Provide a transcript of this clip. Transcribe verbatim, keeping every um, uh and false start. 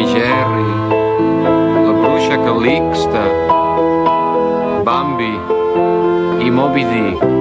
i Jerry, la bruixa Calixta, Bambi i Moby Dick.